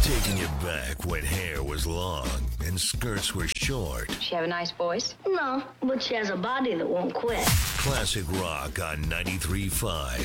Taking you back when hair was long and skirts were short. She have a nice voice? No, but she has a body that won't quit. Classic rock on 93.5